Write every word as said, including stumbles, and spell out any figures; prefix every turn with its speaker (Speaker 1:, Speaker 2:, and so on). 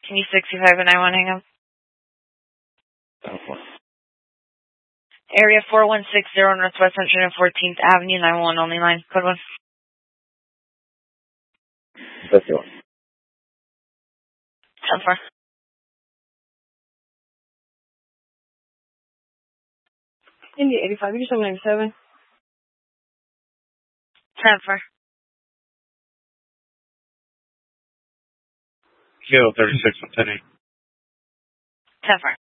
Speaker 1: Can you sixty-five and nine one hang up?
Speaker 2: Okay.
Speaker 1: Area four one six zero Northwest one hundred fourteenth Avenue, nine one one only line. Code one.
Speaker 2: fifty-one.
Speaker 1: ten four.
Speaker 3: India eighty-five, you just have ninety-seven.
Speaker 1: ten four.
Speaker 4: Kilo thirty-six, one ten eight.
Speaker 1: ten four.